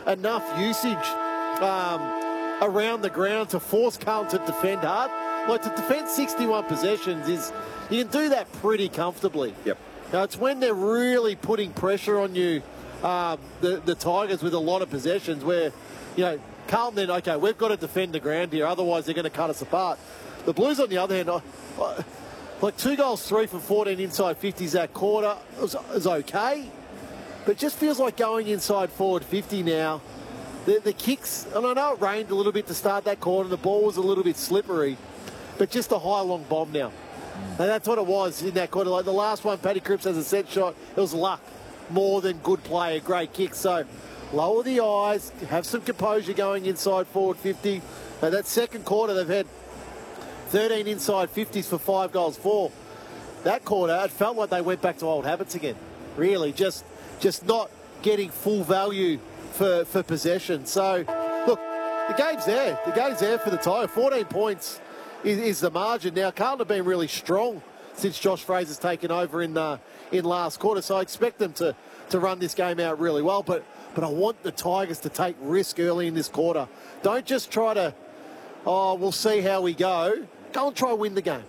enough usage around the ground to force Carlton to defend hard. Like, to defend 61 possessions you can do that pretty comfortably. Yep. Now, it's when they're really putting pressure on you, the Tigers, with a lot of possessions, where, Carlton then, okay, we've got to defend the ground here, otherwise they're going to cut us apart. The Blues, on the other hand, like 2 goals, 3 from 14 inside 50s that quarter is okay, but just feels like going inside forward 50 now. The kicks, and I know it rained a little bit to start that quarter, the ball was a little bit slippery, but just a high long bomb now. And that's what it was in that quarter. Like the last one, Paddy Cripps has a set shot. It was luck more than good play, a great kick. So lower the eyes, have some composure going inside forward 50. And that second quarter, they've had 13 inside 50s for 5 goals, 4. That quarter, it felt like they went back to old habits again. Really, just not getting full value for possession. So, look, the game's there. The game's there for the Tigers. 14 points is the margin. Now, Carlton have been really strong since Josh Fraser's taken over in last quarter, so I expect them to run this game out really well. But I want the Tigers to take risk early in this quarter. Don't just try to, we'll see how we go. Go and try to win the game.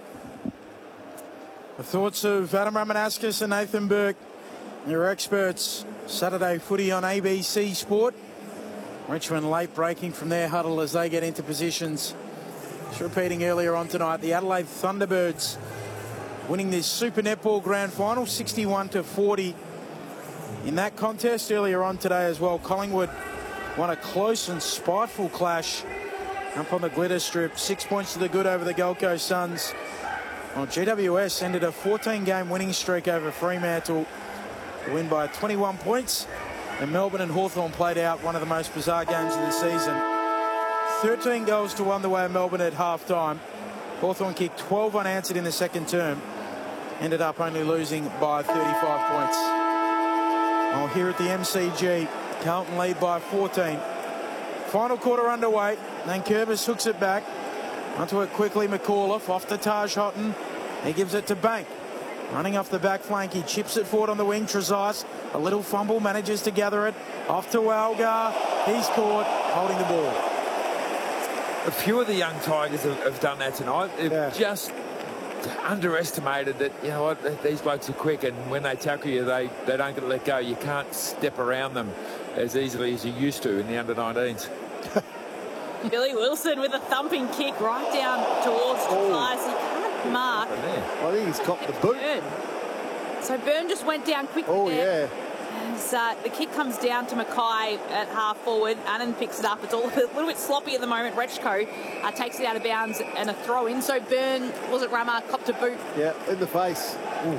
The thoughts of Adam Ramanauskas and Nathan Burke, your experts. Saturday footy on ABC Sport. Richmond late breaking from their huddle as they get into positions. Just repeating earlier on tonight, the Adelaide Thunderbirds winning this Super Netball Grand Final 61-40 in that contest. Earlier on today as well, Collingwood won a close and spiteful clash up on the glitter strip. 6 points to the good over the Gold Coast Suns. Well, GWS ended a 14-game winning streak over Fremantle to win by 21 points. And Melbourne and Hawthorn played out one of the most bizarre games of the season. 13 goals to 1 the way of Melbourne at half-time. Hawthorn kicked 12 unanswered in the second term. Ended up only losing by 35 points. Well, here at the MCG, Carlton lead by 14. Final quarter underway. Nankervis hooks it back. Onto it quickly, McAuliffe. Off to Taj Houghton. He gives it to Bank. Running off the back flank, he chips it forward on the wing. Trezise, a little fumble, manages to gather it. Off to Algar. He's caught, holding the ball. A few of the young Tigers have done that tonight. They've just underestimated that, you know what, these blokes are quick, and when they tackle you, they don't get let go. You can't step around them as easily as you used to in the under-19s. Billy Wilson with a thumping kick right down towards Trezise. He can't mark. I think he's copped the boot. So Byrne just went down quickly. Oh, there. yeah. The kick comes down to Mackay at half forward. Annan picks it up. It's all a little bit sloppy at the moment. Rechko takes it out of bounds and a throw in. So Byrne, was it Rama, copped a boot? Yeah, in the face.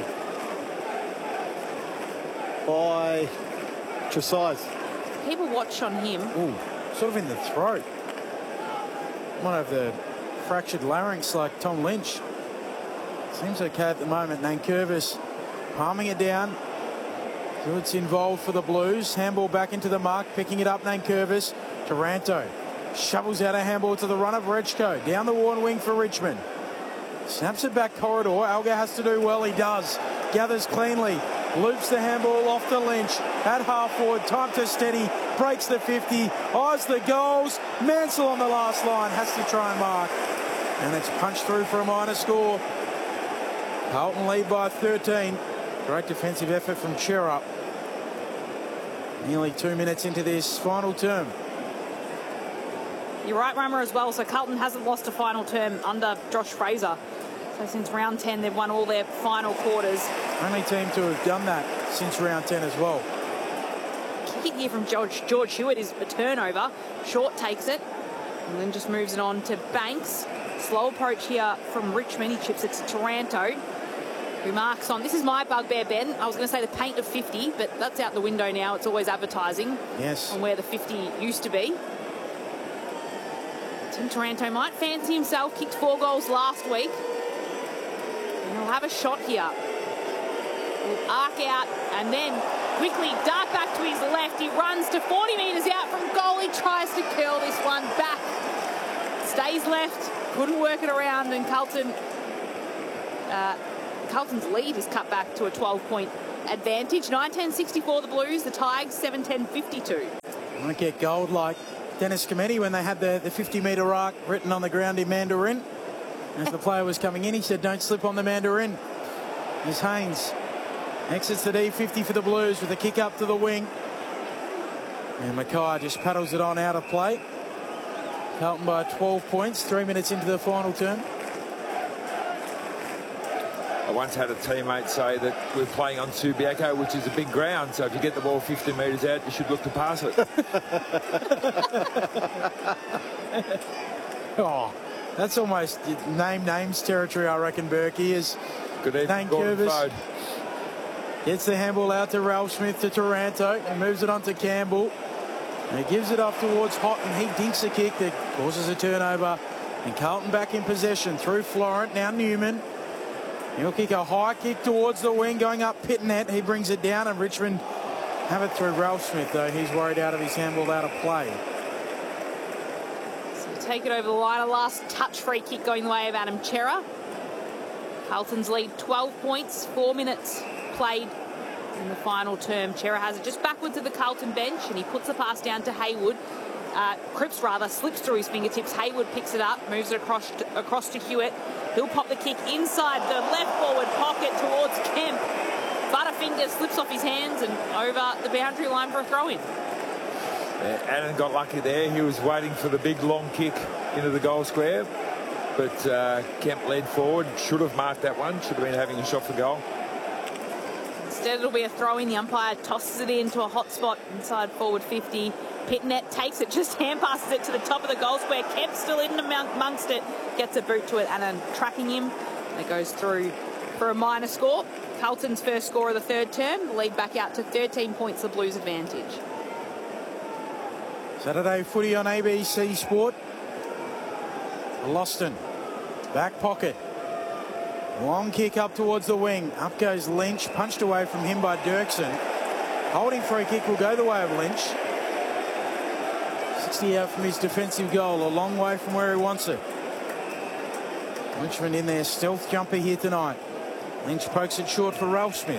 By Trezise. Keep a watch on him. Ooh, sort of in the throat. Might have the fractured larynx like Tom Lynch. Seems okay at the moment. Nankervis palming it down. Good's involved for the Blues. Handball back into the mark. Picking it up, Nankervis. Taranto shovels out a handball to the run of Rechko. Down the worn wing for Richmond. Snaps it back corridor. Algar has to do well. He does. Gathers cleanly. Loops the handball off to Lynch. At half forward. Time to steady. Breaks the 50. Eyes the goals. Mansell on the last line. Has to try and mark. And it's punched through for a minor score. Carlton lead by 13. Great defensive effort from Chera. Nearly 2 minutes into this final term. You're right, Rama, as well. So Carlton hasn't lost a final term under Josh Fraser. So since round 10, they've won all their final quarters. Only team to have done that since round 10 as well. Kick here from George Hewitt is a turnover. Short takes it and then just moves it on to Banks. Slow approach here from Richmond. He chips it to Taranto, who marks on. This is my bugbear, Ben. I was going to say the paint of 50, but that's out the window now. It's always advertising. Yes. On where the 50 used to be. Tim Taranto might fancy himself. Kicked 4 goals last week. And he'll have a shot here. He'll arc out and then quickly dart back to his left. He runs to 40 metres out from goal. He tries to curl this one back. Stays left. Couldn't work it around, and Carlton's lead is cut back to a 12-point advantage. 9-10-64 the Blues. The Tigers 7-10-52. want to get gold like Dennis Cometti when they had the 50-metre arc written on the ground in Mandarin. As the player was coming in, he said, don't slip on the Mandarin. Here's Haynes. Exits the D50 for the Blues with a kick up to the wing. And Mackay just paddles it on out of play. Carlton by 12 points, 3 minutes into the final term. I once had a teammate say that we're playing on Subiaco, which is a big ground, so if you get the ball 50 metres out, you should look to pass it. Oh, that's almost name names territory, I reckon, Berkey is. Good evening, Thank Gordon you. Fode. Gets the handball out to Ralph Smith to Taranto and moves it on to Campbell. And he gives it off towards Hott, and he dinks a kick that causes a turnover. And Carlton back in possession through Florent, now Newman. He'll kick a high kick towards the wing, going up Pitnet. He brings it down, and Richmond have it through Ralph Smith, though. He's worried out of his handball out of play. So take it over the line. A last touch free kick going the way of Adam Cerra. Carlton's lead 12 points, 4 minutes played in the final term. Cerra has it just backwards of the Carlton bench, and he puts the pass down to Haywood. Cripps rather slips through his fingertips. Haywood picks it up, moves it across to Hewitt. He'll pop the kick inside the left forward pocket towards Kemp. Butterfinger slips off his hands and over the boundary line for a throw-in. Yeah, Adam got lucky there. He was waiting for the big long kick into the goal square, but Kemp led forward. Should have marked that one. Should have been having a shot for goal. Instead, it'll be a throw-in. The umpire tosses it into a hot spot inside forward 50. Pitnet takes it, just hand passes it to the top of the goal square. Kemp still in amongst it, gets a boot to it, and then tracking him. It goes through for a minor score. Carlton's first score of the third term. The lead back out to 13 points, the Blues' advantage. Saturday footy on ABC Sport. Loston, back pocket. Long kick up towards the wing. Up goes Lynch, punched away from him by Dirksen. Holding free kick will go the way of Lynch. 60 out from his defensive goal, a long way from where he wants it. Richmond in their stealth jumper here tonight. Lynch pokes it short for Ralph Smith.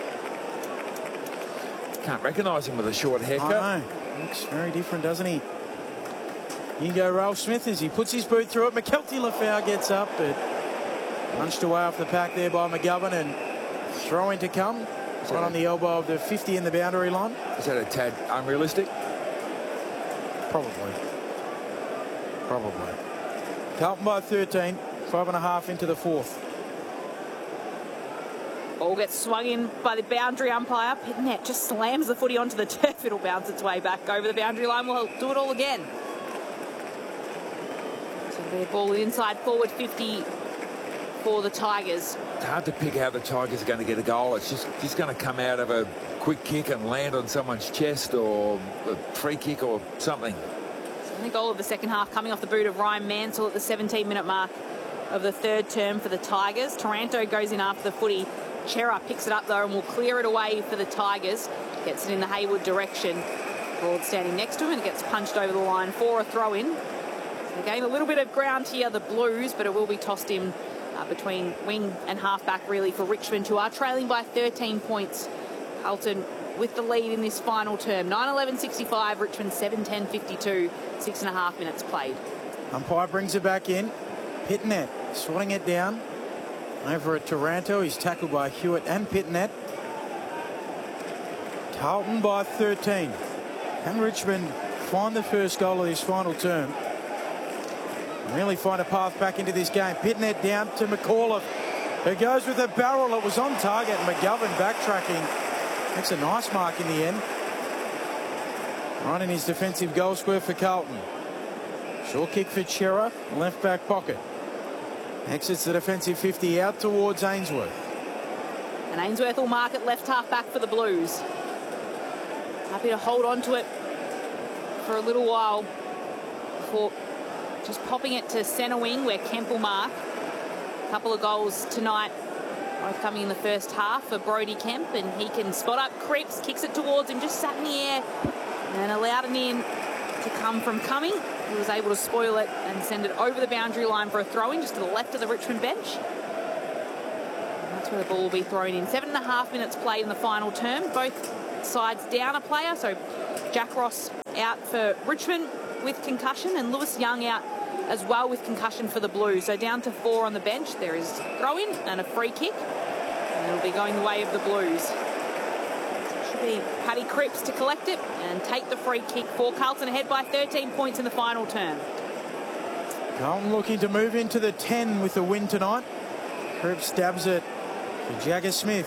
Can't recognise him with a short haircut. I know. Looks very different, doesn't he? Here you go, Ralph Smith, as he puts his boot through it. McKelty Lafau gets up, but punched away off the pack there by McGovern, and throw in to come. Right on the elbow of the 50 in the boundary line. Is that a tad unrealistic? Probably. Carlton by 13, 5.5 into the fourth. Ball gets swung in by the boundary umpire. Pitnet just slams the footy onto the turf. It'll bounce its way back over the boundary line. We'll do it all again. So their ball inside forward 50 for the Tigers. It's hard to pick how the Tigers are going to get a goal. It's just going to come out of a quick kick and land on someone's chest, or a free kick or something. The goal of the second half coming off the boot of Ryan Mansell at the 17-minute mark of the third term for the Tigers. Taranto goes in after the footy. Cerra picks it up though and will clear it away for the Tigers. Gets it in the Haywood direction. Broad standing next to him, and it gets punched over the line for a throw-in. So they gain a little bit of ground here, the Blues, but it will be tossed in between wing and halfback really for Richmond, who are trailing by 13 points. Carlton with the lead in this final term. 9:11.65, Richmond 7:10.52, 6.5 minutes played. Umpire brings it back in. Pitnet swatting it down. Over at Taranto, he's tackled by Hewitt and Pitnet. Carlton by 13. Can Richmond find the first goal of this final term? Really find a path back into this game. Pitnet down to McAuliffe, who goes with a barrel. It was on target. McGovern backtracking. Makes a nice mark in the end. Right in his defensive goal square for Carlton. Short kick for Cerra, left back pocket. Exits the defensive 50 out towards Ainsworth. And Ainsworth will mark it left half back for the Blues. Happy to hold on to it for a little while before just popping it to centre wing where Kemp will mark. A couple of goals tonight, both coming in the first half for Brodie Kemp, and he can spot up Cripps, kicks it towards him, just sat in the air and allowed an in to come from Cumming. He was able to spoil it and send it over the boundary line for a throw-in just to the left of the Richmond bench. And that's where the ball will be thrown in. 7.5 minutes played in the final term. Both sides down a player, so Jack Ross out for Richmond with concussion, and Lewis Young out as well with concussion for the Blues. So down to 4 on the bench. There is throw-in and a free kick, and it'll be going the way of the Blues. It should be Paddy Cripps to collect it and take the free kick for Carlton, ahead by 13 points in the final term. Carlton looking to move into the 10 with the win tonight. Cripps stabs it for Jagger Smith.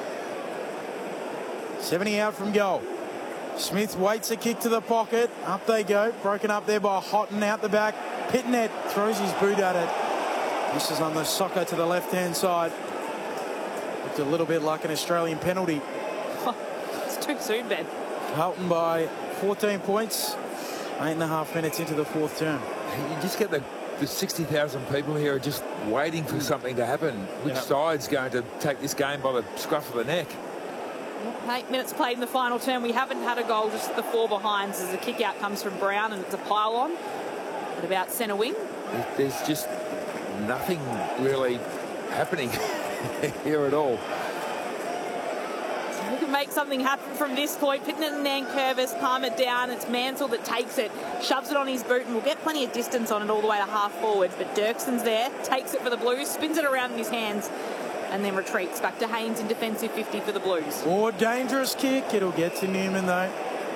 70 out from goal. Smith waits a kick to the pocket. Up they go. Broken up there by Houghton out the back. Pitnet throws his boot at it. This is on the soccer to the left-hand side. Looked a little bit like an Australian penalty. It's too soon, Ben. Carlton by 14 points. 8.5 minutes into the fourth term. You just get the 60,000 people here are just waiting for something to happen. Which side's going to take this game by the scruff of the neck? 8 minutes played in the final term. We haven't had a goal, just the 4 behinds as the kick out comes from Brown, and it's a pile on at about centre wing. There's just nothing really happening here at all. So we can make something happen from this point. Pitnet and Nankervis palm it down. It's Mansell that takes it, shoves it on his boot, and will get plenty of distance on it all the way to half forward. But Dirkson's there, takes it for the Blues, spins it around in his hands, and then retreats back to Haynes in defensive 50 for the Blues. More dangerous kick. It'll get to Newman, though.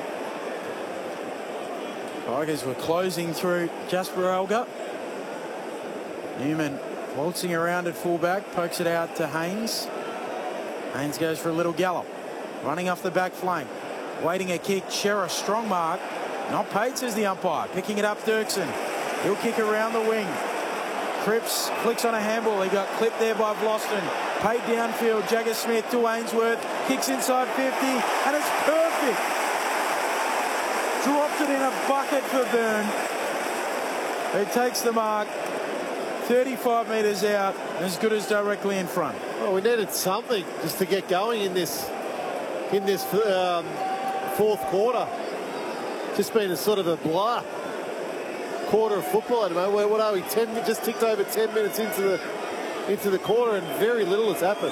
Tigers were closing through Jasper Elgar. Newman waltzing around at fullback, pokes it out to Haynes. Haynes goes for a little gallop. Running off the back flank. Waiting a kick. Shearer, strong mark. Not paid, says the umpire. Picking it up, Dirksen. He'll kick around the wing. Cripps flicks on a handball. He got clipped there by Vlosten. Paid downfield. Jagger Smith to Ainsworth. Kicks inside 50. And it's perfect. Dropped it in a bucket for Byrne. He takes the mark. 35 metres out. As good as directly in front. Well, we needed something just to get going in this fourth quarter. Just been a sort of a blah quarter of football at the moment. What are we? Just ticked over 10 minutes into the quarter, and very little has happened.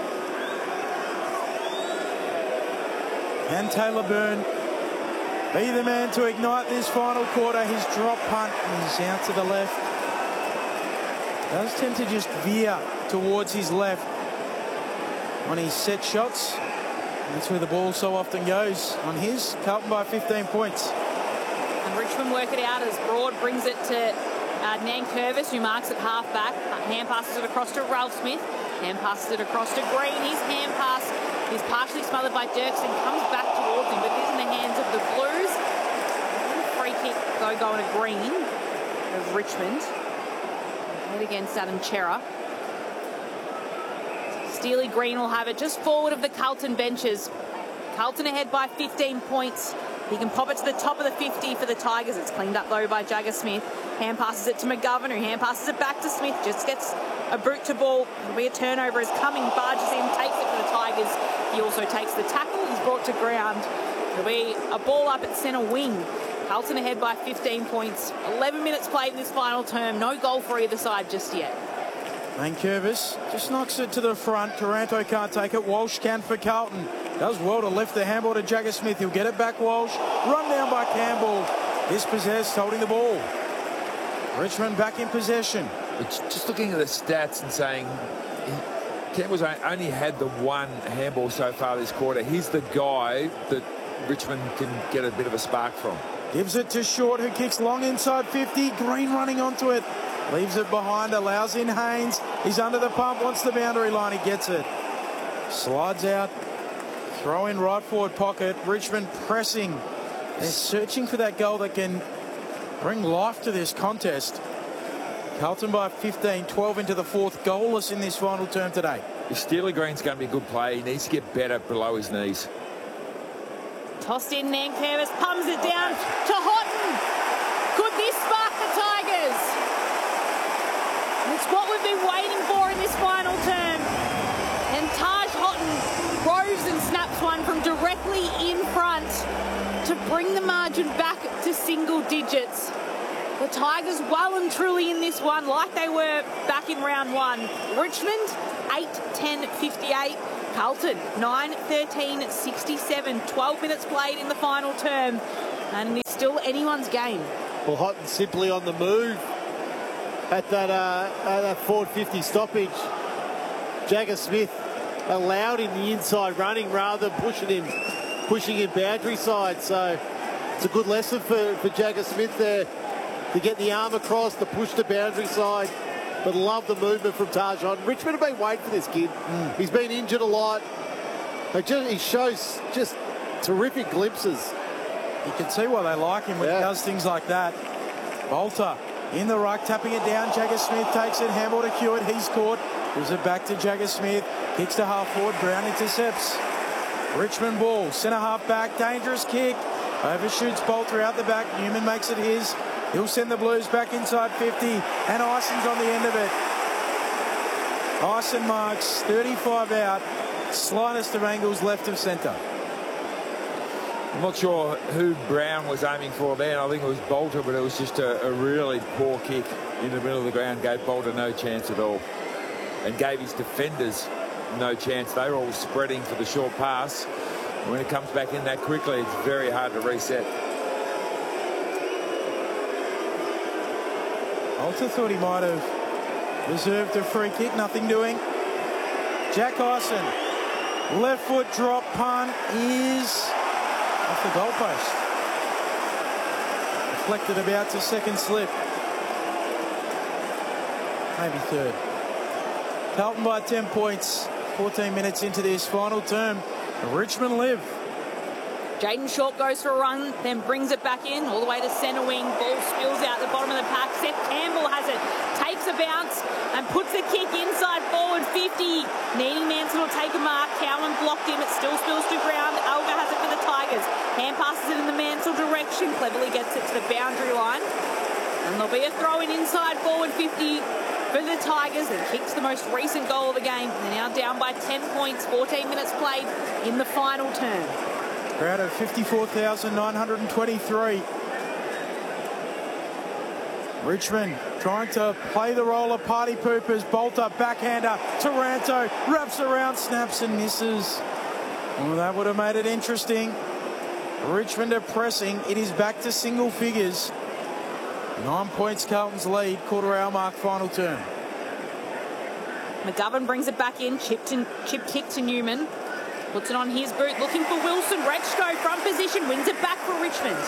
And Taylor Byrne be the man to ignite this final quarter. His drop punt, he's out to the left. Does tend to just veer towards his left on his set shots. That's where the ball so often goes on his. Carlton by 15 points. And Richmond work it out as Broad brings it to Nankervis, who marks it half back. Hand passes it across to Ralph Smith. Hand passes it across to Green. His hand pass is partially smothered by Dirksen. Comes back towards him, but it is in the hands of the Blues. Free kick, though, going to Green of Richmond. Head against Adam Chera. Steely Green will have it just forward of the Carlton benches. Carlton ahead by 15 points. He can pop it to the top of the 50 for the Tigers. It's cleaned up, though, by Jagger Smith. Hand passes it to McGovern, who hand passes it back to Smith. Just gets a boot to ball. It'll be a turnover as Cumming barges in, takes it for the Tigers. He also takes the tackle. He's brought to ground. It'll be a ball up at centre wing. Carlton ahead by 15 points. 11 minutes played in this final term. No goal for either side just yet. Nankervis just knocks it to the front. Taranto can't take it. Walsh can for Carlton. Does well to lift the handball to Jagger Smith. He'll get it back, Walsh. Run down by Campbell. Dispossessed, holding the ball. Richmond back in possession. Just looking at the stats and saying Campbell's only had the one handball so far this quarter. He's the guy that Richmond can get a bit of a spark from. Gives it to Short, who kicks long inside 50. Green running onto it. Leaves it behind, allows in Haynes. He's under the pump, wants the boundary line. He gets it. Slides out. Throw in right forward pocket. Richmond pressing. They're searching for that goal that can bring life to this contest. Carlton by 15, 12 into the fourth, goalless in this final term today. If Steely Green's going to be a good play, he needs to get better below his knees. Tossed in, Nankervis pumps it down to Houghton. Could this spark the Tigers? It's what we've been waiting for in this final term. And Taj Houghton rows and snaps one from directly in front to bring the margin back to single digits. The Tigers well and truly in this one, like they were back in round one. Richmond, 8-10-58. Carlton, 9-13-67. 12 minutes played in the final term. And this still anyone's game. Well, hot and simply on the move at that 450 stoppage. Jagger Smith allowed him the inside running rather than pushing him boundary side. So it's a good lesson for Jagger Smith there to get the arm across, to push the boundary side. But love the movement from Tajon. Richmond have been waiting for this kid. He's been injured a lot. He shows just terrific glimpses. You can see why they like him when he does things like that. Bolter in the ruck, tapping it down. Jagger Smith takes it. Handball to Hewitt. He's caught. Gives it back to Jagger Smith. Kicks to half forward. Brown intercepts. Richmond ball. Centre half back. Dangerous kick. Overshoots Bolter out the back. Newman makes it his. He'll send the Blues back inside 50. And Ison's on the end of it. Ison marks 35 out. Slightest of angles left of centre. I'm not sure who Brown was aiming for there. I think it was Bolter, but it was just a really poor kick in the middle of the ground. Gave Bolter no chance at all. And gave his defenders no chance. They were all spreading for the short pass. And when it comes back in that quickly, it's very hard to reset. Bolter thought he might have reserved a free kick. Nothing doing. Jack Ison. Left foot drop punt is off the goalpost. Deflected about to second slip. Maybe third. Carlton by 10 points. 14 minutes into this final term. Richmond live. Jaden Short goes for a run, then brings it back in, all the way to centre wing. Ball spills out the bottom of the pack. Seth Campbell has it, takes a bounce and puts the kick inside forward 50. Needing Manson will take a mark. Cowan blocked him. It still spills to ground. Alga has it for the Tigers. Hand passes it in the Mansell direction. Cleverly gets it to the boundary line. And there'll be a throw in inside forward 50 for the Tigers. It kicks the most recent goal of the game. They're now down by 10 points. 14 minutes played in the final term. Crowd of 54,923. Richmond trying to play the role of party poopers. Bolter, backhander. Taranto wraps around, snaps and misses. Well, that would have made it interesting. Richmond are pressing. It is back to single figures. 9 points Carlton's lead. Quarter hour mark, final turn. McGovern brings it back in. Chip kick to Newman. Puts it on his boot, looking for Wilson. Rechko, front position, wins it back for Richmond.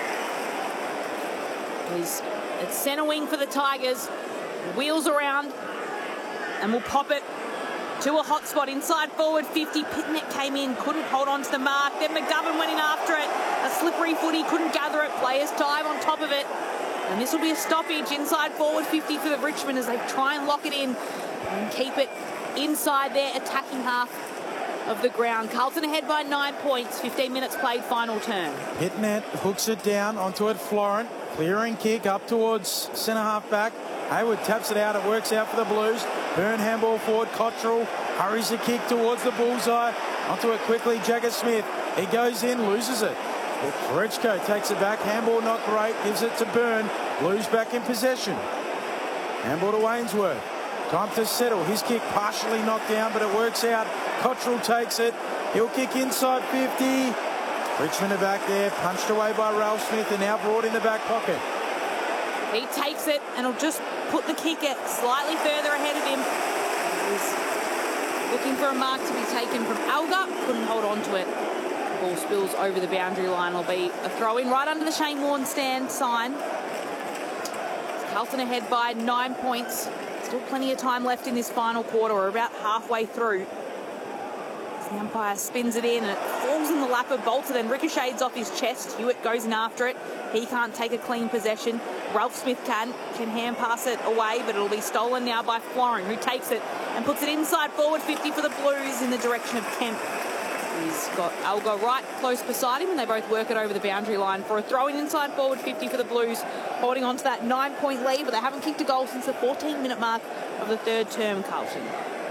It's centre wing for the Tigers. Wheels around and will pop it to a hot spot inside forward 50. Pitnet came in, couldn't hold on to the mark. Then McGovern went in after it. A slippery footy, couldn't gather it. Players dive on top of it. And this will be a stoppage inside forward 50 for the Richmond as they try and lock it in and keep it inside their attacking half of the ground. Carlton ahead by 9 points. 15 minutes played, final turn. Pitnet hooks it down onto it. Florent clearing kick up towards centre half back. Hayward taps it out. It works out for the Blues. Byrne handball forward. Cottrell hurries the kick towards the bullseye. Onto it quickly. Jagger Smith. He goes in, loses it. Rechko takes it back. Handball not great. Gives it to Byrne. Blues back in possession. Handball to Wainsworth. Time to settle. His kick partially knocked down, but it works out. Cottrell takes it. He'll kick inside 50. Richmond are back there. Punched away by Ralph Smith and now brought in the back pocket. He takes it and will just put the kick slightly further ahead of him. He's looking for a mark to be taken from Alga. Couldn't hold on to it. Ball spills over the boundary line. Will be a throw in right under the Shane Warne stand sign. Carlton ahead by 9 points. Still plenty of time left in this final quarter. We're about halfway through. The umpire spins it in and it falls in the lap of Bolter, then ricochets off his chest. Hewitt goes in after it. He can't take a clean possession. Ralph Smith can hand pass it away, but it'll be stolen now by Florin, who takes it and puts it inside forward 50 for the Blues in the direction of Kemp. He's got Alga right close beside him, and they both work it over the boundary line for a throw-in inside forward 50 for the Blues, holding on to that 9-point lead, but they haven't kicked a goal since the 14-minute mark of the third term, Carlton.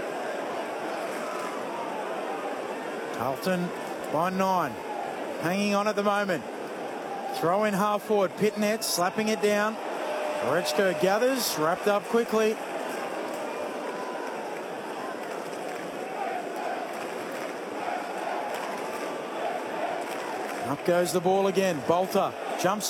Carlton by 9. Hanging on at the moment. Throw in half forward. Pitnet slapping it down. Rechko gathers. Wrapped up quickly. Up goes the ball again. Bolter jumps